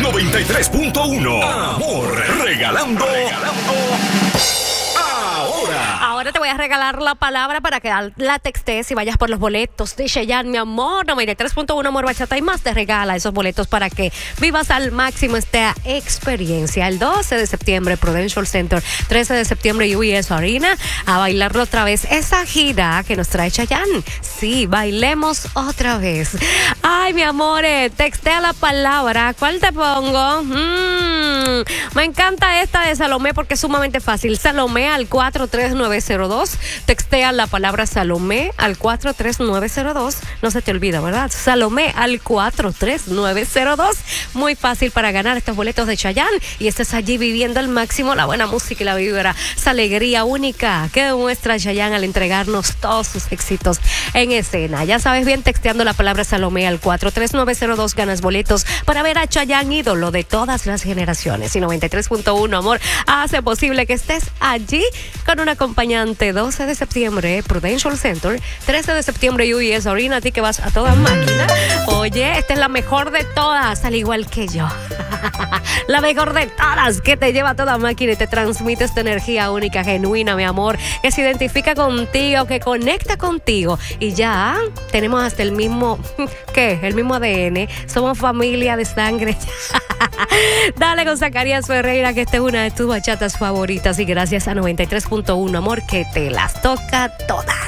93.1. Amor, regalando. Ahora te voy a regalar la palabra para que la textes y vayas por los boletos de Chayanne, mi amor. 93.1 Amor Bachata y más te regala esos boletos para que vivas al máximo esta experiencia. El 12 de septiembre, Prudential Center. 13 de septiembre, UBS Arena. A bailarlo otra vez. Esa gira que nos trae Chayanne. Sí, bailemos otra vez. Ay, mi amor, textea la palabra. ¿Cuál te pongo? Me encanta esta de Salomé porque es sumamente fácil. Salomé al 43902. Textea la palabra Salomé al 43902. No se te olvida, ¿verdad? Salomé al 43902. Muy fácil para ganar estos boletos de Chayanne y estés allí viviendo al máximo la buena música y la vibra, esa alegría única que demuestra Chayanne al entregarnos todos sus éxitos en escena. Ya sabes bien, texteando la palabra Salomé al 43902 ganas boletos para ver a Chayanne, ídolo de todas las generaciones. Y 93.1 Amor hace posible que estés allí con un acompañante. 12 de septiembre, Prudential Center. 13 de septiembre, UBS Arena. A ti que vas a toda máquina. Oye, esta es la mejor de todas, al igual que yo. La mejor de todas, que te lleva a toda máquina y te transmite esta energía única, genuina, mi amor, que se identifica contigo, que conecta contigo. Y ya tenemos hasta el mismo, ¿qué? El mismo ADN. Somos familia de sangre. Dale con Zacarías Ferreira, que esta es una de tus bachatas favoritas. Y gracias a 93.1 Amor, que te las toca todas.